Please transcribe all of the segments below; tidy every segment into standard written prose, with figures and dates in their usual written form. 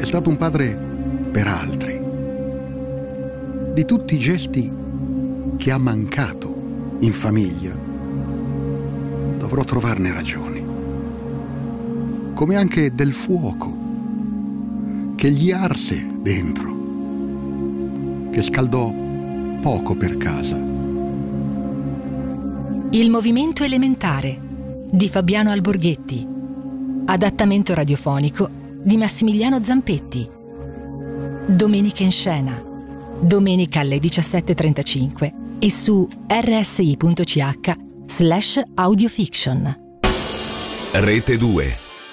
stato un padre per altri. Di tutti i gesti che ha mancato in famiglia, dovrò trovarne ragioni. Come anche del fuoco che gli arse dentro, che scaldò poco per casa. Il movimento elementare di Fabiano Alborghetti. Adattamento radiofonico di Massimiliano Zampetti. Domenica in scena. Domenica alle 17:35 e su rsi.ch/audiofiction. Rete 2.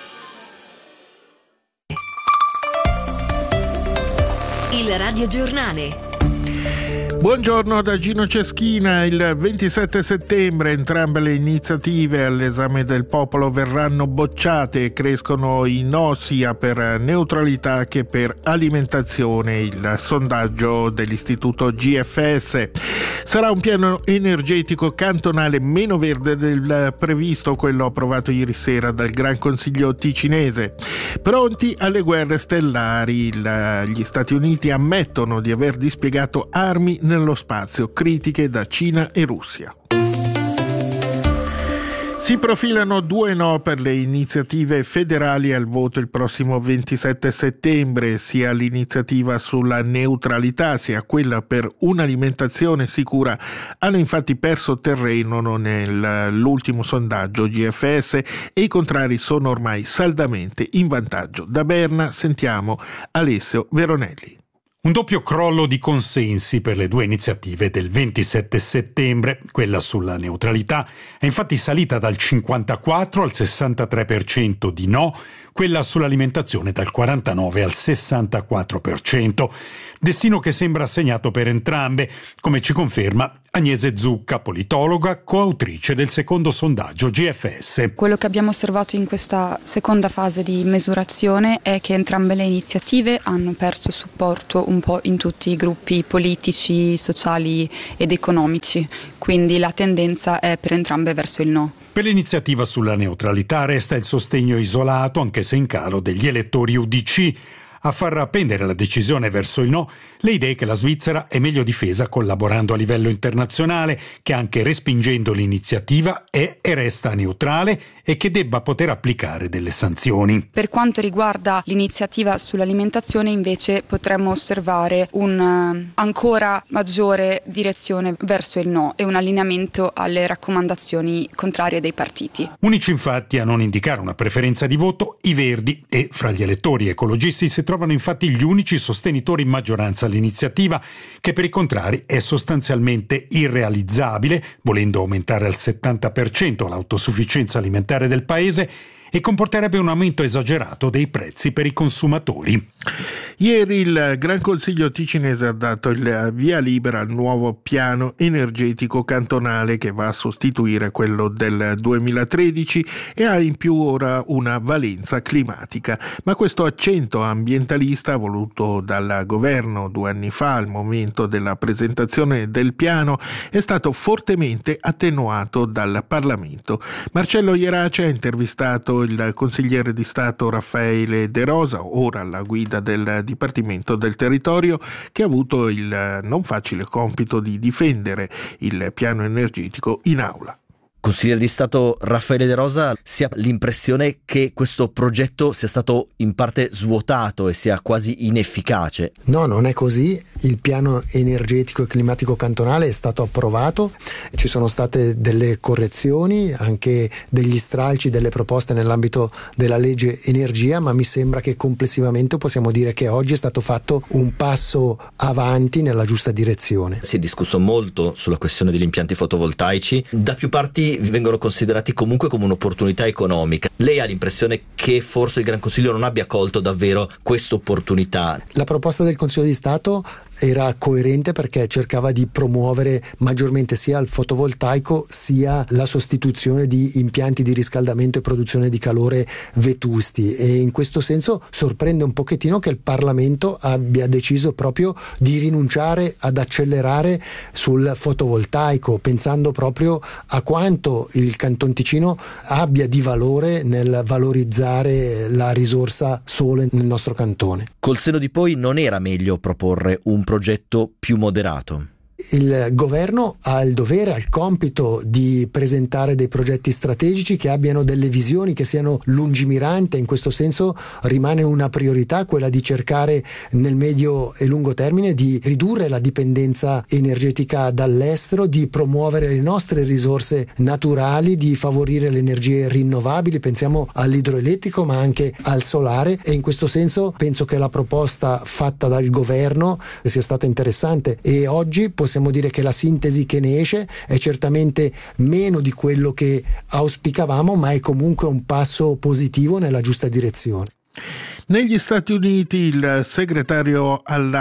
Il radiogiornale. Buongiorno da Gino Ceschina. Il 27 settembre entrambe le iniziative all'esame del popolo verranno bocciate e crescono i no sia per neutralità che per alimentazione. Il sondaggio dell'istituto GFS. Sarà un piano energetico cantonale meno verde del previsto, quello approvato ieri sera dal Gran Consiglio ticinese. Pronti alle guerre stellari. Gli Stati Uniti ammettono di aver dispiegato armi nello spazio, critiche da Cina e Russia. Si profilano 2 no per le iniziative federali al voto il prossimo 27 settembre, sia l'iniziativa sulla neutralità sia quella per un'alimentazione sicura hanno infatti perso terreno nell'ultimo sondaggio GFS e i contrari sono ormai saldamente in vantaggio. Da Berna sentiamo Alessio Veronelli. Un doppio crollo di consensi per le 2 iniziative del 27 settembre. Quella sulla neutralità è infatti salita dal 54 al 63% di no, quella sull'alimentazione dal 49 al 64%. Destino che sembra segnato per entrambe, come ci conferma Agnese Zucca, politologa, coautrice del secondo sondaggio GFS. Quello che abbiamo osservato in questa seconda fase di misurazione è che entrambe le iniziative hanno perso supporto un po' in tutti i gruppi politici, sociali ed economici, quindi la tendenza è per entrambe verso il no. Per l'iniziativa sulla neutralità resta il sostegno isolato, anche se in calo, degli elettori UDC. A far pendere la decisione verso il no le idee che la Svizzera è meglio difesa collaborando a livello internazionale, che anche respingendo l'iniziativa è e resta neutrale e che debba poter applicare delle sanzioni. Per quanto riguarda l'iniziativa sull'alimentazione invece potremmo osservare un ancora maggiore direzione verso il no e un allineamento alle raccomandazioni contrarie dei partiti. Unici infatti a non indicare una preferenza di voto i Verdi, e fra gli elettori ecologisti si trovano infatti gli unici sostenitori in maggioranza all'iniziativa, che per i contrari è sostanzialmente irrealizzabile, volendo aumentare al 70% l'autosufficienza alimentare del paese, e comporterebbe un aumento esagerato dei prezzi per i consumatori. Ieri il Gran Consiglio ticinese ha dato il via libera al nuovo piano energetico cantonale che va a sostituire quello del 2013 e ha in più ora una valenza climatica. Ma questo accento ambientalista voluto dal governo 2 anni fa al momento della presentazione del piano è stato fortemente attenuato dal Parlamento. Marcello Ierace ha intervistato il consigliere di Stato Raffaele De Rosa, ora alla guida del Dipartimento del Territorio, che ha avuto il non facile compito di difendere il piano energetico in aula. Consigliere di Stato Raffaele De Rosa, si ha l'impressione che questo progetto sia stato in parte svuotato e sia quasi inefficace? No, non è così. Il piano energetico e climatico cantonale è stato approvato, ci sono state delle correzioni, anche degli stralci, delle proposte nell'ambito della legge energia, ma mi sembra che complessivamente possiamo dire che oggi è stato fatto un passo avanti nella giusta direzione. Si è discusso molto sulla questione degli impianti fotovoltaici, da più parti vengono considerati comunque come un'opportunità economica. Lei ha l'impressione che forse il Gran Consiglio non abbia colto davvero questa opportunità? La proposta del Consiglio di Stato era coerente perché cercava di promuovere maggiormente sia il fotovoltaico sia la sostituzione di impianti di riscaldamento e produzione di calore vetusti, e in questo senso sorprende un pochettino che il Parlamento abbia deciso proprio di rinunciare ad accelerare sul fotovoltaico, pensando proprio a quanto il Canton Ticino abbia di valore nel valorizzare la risorsa sole nel nostro cantone. Col senno di poi non era meglio proporre un progetto più moderato? Il governo ha il dovere, ha il compito di presentare dei progetti strategici che abbiano delle visioni, che siano lungimiranti. In questo senso rimane una priorità quella di cercare nel medio e lungo termine di ridurre la dipendenza energetica dall'estero, di promuovere le nostre risorse naturali, di favorire le energie rinnovabili. Pensiamo all'idroelettrico ma anche al solare, e in questo senso penso che la proposta fatta dal governo sia stata interessante, e oggi possiamo dire che la sintesi che ne esce è certamente meno di quello che auspicavamo, ma è comunque un passo positivo nella giusta direzione. Negli Stati Uniti il segretario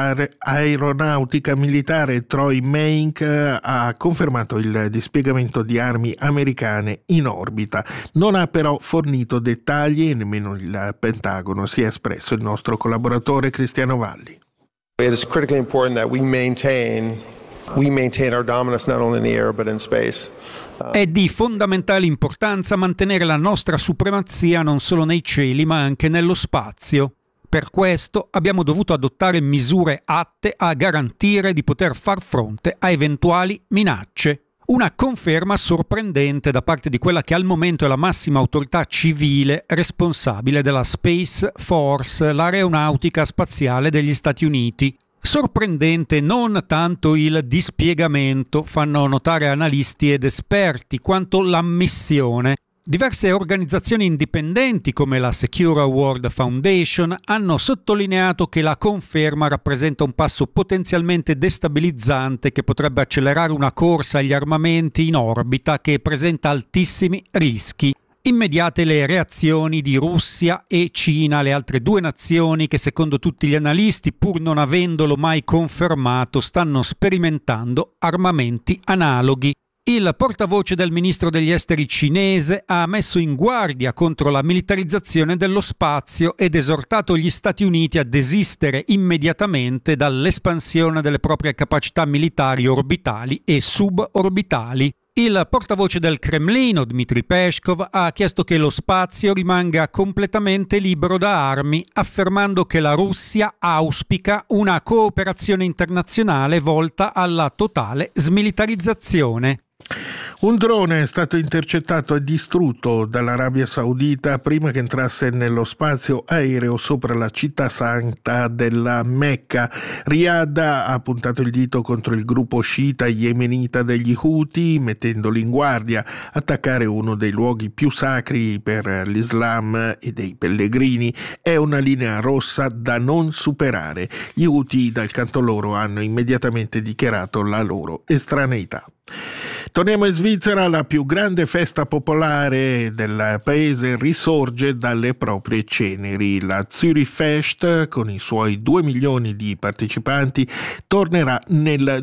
all'aeronautica militare Troy Meink ha confermato il dispiegamento di armi americane in orbita. Non ha però fornito dettagli e nemmeno il Pentagono. Si è espresso il nostro collaboratore Cristiano Valli. It is critically important that we maintain our dominance not only in the air but in space. È di fondamentale importanza mantenere la nostra supremazia non solo nei cieli ma anche nello spazio. Per questo abbiamo dovuto adottare misure atte a garantire di poter far fronte a eventuali minacce. Una conferma sorprendente da parte di quella che al momento è la massima autorità civile responsabile della Space Force, l'aeronautica spaziale degli Stati Uniti. Sorprendente non tanto il dispiegamento, fanno notare analisti ed esperti, quanto l'ammissione. Diverse organizzazioni indipendenti come la Secure World Foundation hanno sottolineato che la conferma rappresenta un passo potenzialmente destabilizzante che potrebbe accelerare una corsa agli armamenti in orbita che presenta altissimi rischi. Immediate le reazioni di Russia e Cina, le altre due nazioni che secondo tutti gli analisti, pur non avendolo mai confermato, stanno sperimentando armamenti analoghi. Il portavoce del ministro degli esteri cinese ha messo in guardia contro la militarizzazione dello spazio ed esortato gli Stati Uniti a desistere immediatamente dall'espansione delle proprie capacità militari orbitali e suborbitali. Il portavoce del Cremlino, Dmitry Peskov, ha chiesto che lo spazio rimanga completamente libero da armi, affermando che la Russia auspica una cooperazione internazionale volta alla totale smilitarizzazione. Un drone è stato intercettato e distrutto dall'Arabia Saudita prima che entrasse nello spazio aereo sopra la città santa della Mecca. Riyadh ha puntato il dito contro il gruppo sciita yemenita degli Houthi, mettendoli in guardia. Attaccare uno dei luoghi più sacri per l'Islam e dei pellegrini è una linea rossa da non superare. Gli Houthi, dal canto loro, hanno immediatamente dichiarato la loro estraneità. Torniamo in Svizzera. La più grande festa popolare del paese risorge dalle proprie ceneri. La Zürich Fest, con i suoi 2 milioni di partecipanti, tornerà nel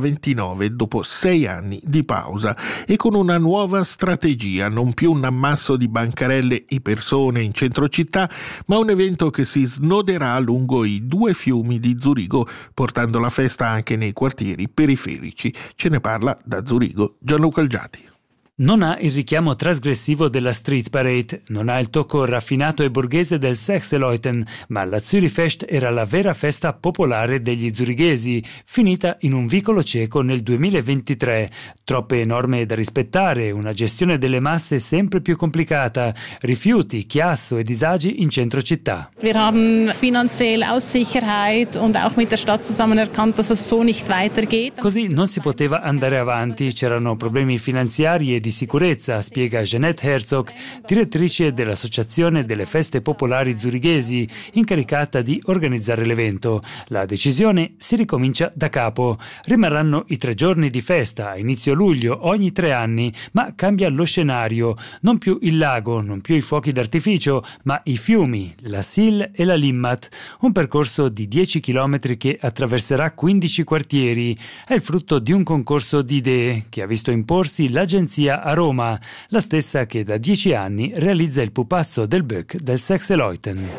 2029 dopo 6 anni di pausa e con una nuova strategia, non più un ammasso di bancarelle e persone in centro città, ma un evento che si snoderà lungo i 2 fiumi di Zurigo, portando la festa anche nei quartieri periferici. Ce ne parla da Zurigo Gianluca Algiati. Non ha il richiamo trasgressivo della street parade, non ha il tocco raffinato e borghese del Sechseleuten, ma la Zürich Fest era la vera festa popolare degli zurighesi, finita in un vicolo cieco nel 2023. Troppe norme da rispettare, una gestione delle masse sempre più complicata, rifiuti, chiasso e disagi in centro città. Wir haben finanzielle Aussicherheit und auch mit der Stadt zusammen erkannt, dass es so nicht weitergeht. Così non si poteva andare avanti, c'erano problemi finanziari e di sicurezza, spiega Jeanette Herzog, direttrice dell'Associazione delle Feste Popolari Zurighesi, incaricata di organizzare l'evento. La decisione si ricomincia da capo. Rimarranno i 3 giorni di festa a inizio luglio ogni 3 anni, ma cambia lo scenario. Non più il lago, non più i fuochi d'artificio, ma i fiumi, la Sil e la Limmat. Un percorso di 10 chilometri che attraverserà 15 quartieri. È il frutto di un concorso di idee che ha visto imporsi l'agenzia Volta a Roma, la stessa che da 10 anni realizza il pupazzo del Böck del Sechseleuten.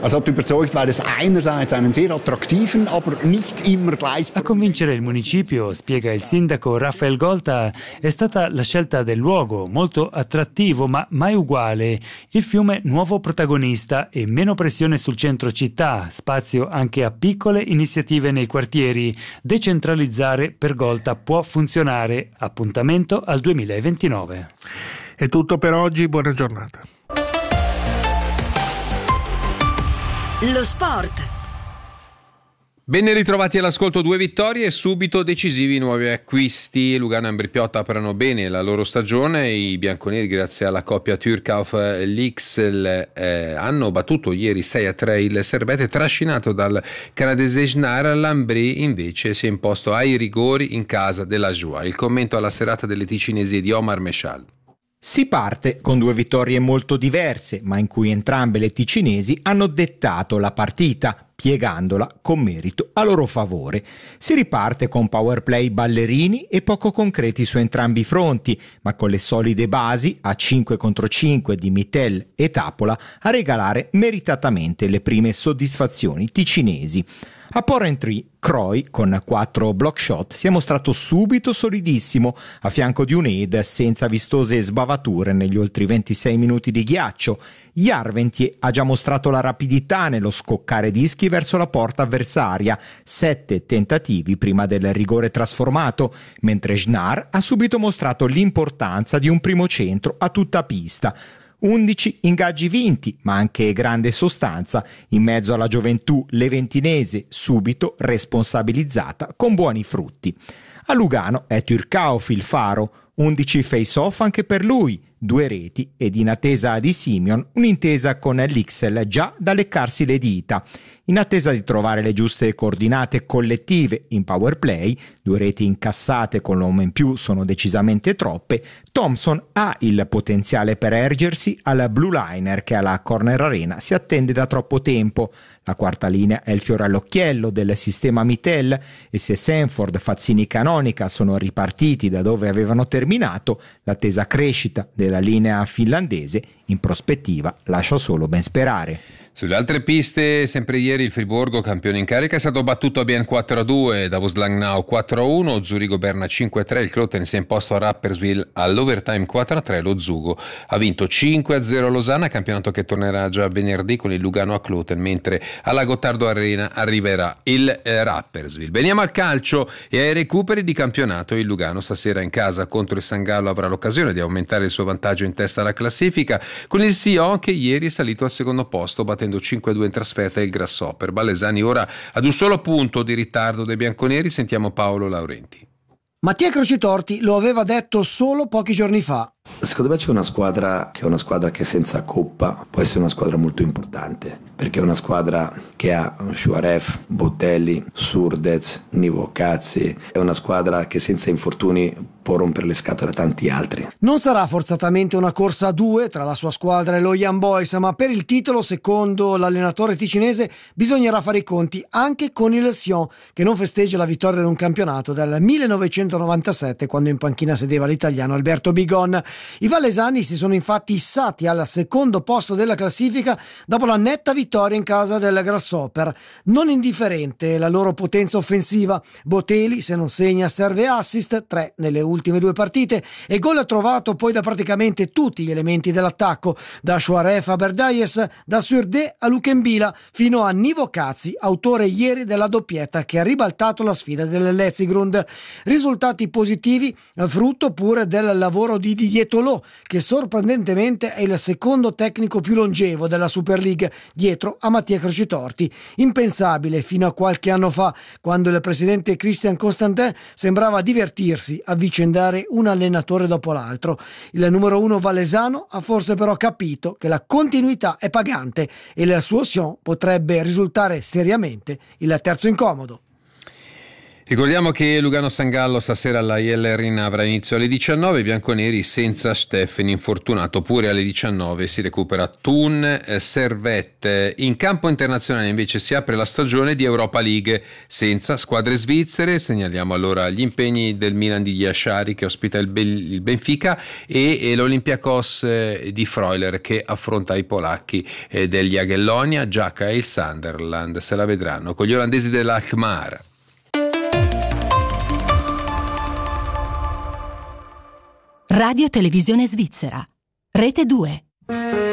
A convincere il municipio, spiega il sindaco Raphael Golta, è stata la scelta del luogo, molto attrattivo ma mai uguale, il fiume nuovo protagonista e meno pressione sul centro città, spazio anche a piccole iniziative nei quartieri. Decentralizzare per Golta può funzionare. Appuntamento al 2029. È tutto per oggi, buona giornata. Lo sport. Ben ritrovati all'ascolto, 2 vittorie e subito decisivi nuovi acquisti. Lugano e Ambrì-Piotta aprono bene la loro stagione. I bianconeri, grazie alla coppia Türkauf-Lixel, hanno battuto ieri 6-3 il Servette, trascinato dal canadese Schnar. L'Ambrì invece si è imposto ai rigori in casa della Joie. Il commento alla serata delle ticinesi di Omar Meshal. Si parte con 2 vittorie molto diverse, ma in cui entrambe le ticinesi hanno dettato la partita, piegandola con merito a loro favore. Si riparte con power play ballerini e poco concreti su entrambi i fronti, ma con le solide basi a 5 contro 5 di Mittel e Tapola a regalare meritatamente le prime soddisfazioni ticinesi. A Porrentry, Croy, con 4 block shot, si è mostrato subito solidissimo, a fianco di un Ed senza vistose sbavature negli oltre 26 minuti di ghiaccio. Järventie ha già mostrato la rapidità nello scoccare dischi verso la porta avversaria, 7 tentativi prima del rigore trasformato, mentre Schnar ha subito mostrato l'importanza di un primo centro a tutta pista. 11 ingaggi vinti, ma anche grande sostanza. In mezzo alla gioventù leventinese, subito responsabilizzata con buoni frutti. A Lugano è Türkauf il faro, 11 face-off anche per lui, 2 reti ed in attesa di Simeon un'intesa con l'Ixel già da leccarsi le dita. In attesa di trovare le giuste coordinate collettive in power play, 2 reti incassate con l'uomo in più sono decisamente troppe, Thompson ha il potenziale per ergersi al blue liner che alla Corner Arena si attende da troppo tempo. La quarta linea è il fiore all'occhiello del sistema Mittel e se Sanford, Fazzini e Canonica sono ripartiti da dove avevano terminato, l'attesa crescita della linea finlandese in prospettiva lascia solo ben sperare. Sulle altre piste, sempre ieri il Friburgo, campione in carica, è stato battuto a Bien 4-2, Davos Langnau 4-1, Zurigo Berna 5-3, il Kloten si è imposto a Rapperswil all'overtime 4-3, lo Zugo ha vinto 5-0 a Losanna, campionato che tornerà già venerdì con il Lugano a Kloten, mentre alla Gottardo Arena arriverà il Rapperswil. Veniamo al calcio e ai recuperi di campionato. Il Lugano stasera in casa contro il San Gallo avrà l'occasione di aumentare il suo vantaggio in testa alla classifica, con il Sion che ieri è salito al secondo posto battendo 5-2 in trasferta il Grasshopper. Ballesani ora ad un solo punto di ritardo dei bianconeri. Sentiamo Paolo Laurenti. Mattia Crocitorti lo aveva detto solo pochi giorni fa. Secondo me c'è una squadra che senza Coppa può essere una squadra molto importante, perché è una squadra che ha Shuaref, Botelli, Surdez, Nivo Cazzi, è una squadra che senza infortuni può rompere le scatole a tanti altri. Non sarà forzatamente una corsa a 2 tra la sua squadra e lo Young Boys, ma per il titolo, secondo l'allenatore ticinese, bisognerà fare i conti anche con il Sion, che non festeggia la vittoria di un campionato dal 1997, quando in panchina sedeva l'italiano Alberto Bigon. I vallesani si sono infatti issati al secondo posto della classifica dopo la netta vittoria in casa del Grasshopper. Non indifferente la loro potenza offensiva. Botelli, se non segna, serve assist, 3 nelle ultime 2 partite, e gol trovato poi da praticamente tutti gli elementi dell'attacco, da Shuaref a Berdaies, da Surde a Lukembila fino a Nivo Cazzi, autore ieri della doppietta che ha ribaltato la sfida del Letzigrund. Risultati positivi, frutto pure del lavoro di Didier Tolò, che sorprendentemente è il secondo tecnico più longevo della Super League, dietro a Mattia Crocitorti. Impensabile fino a qualche anno fa, quando il presidente Christian Constantin sembrava divertirsi a vicendare un allenatore dopo l'altro. Il numero 1 vallesano ha forse però capito che la continuità è pagante e il suo Sion potrebbe risultare seriamente il terzo incomodo. Ricordiamo che Lugano-San Gallo stasera alla IL Arena avrà inizio alle 19, bianconeri senza Steffeni, infortunato. Pure alle 19 si recupera Thun Servette. In campo internazionale invece si apre la stagione di Europa League senza squadre svizzere. Segnaliamo allora gli impegni del Milan di Yashari che ospita il Benfica e l'Olympiakos di Freuler che affronta i polacchi degli Jagiellonia. Giacca e il Sunderland se la vedranno con gli olandesi dell'Alkmaar. Radio Televisione Svizzera, Rete 2.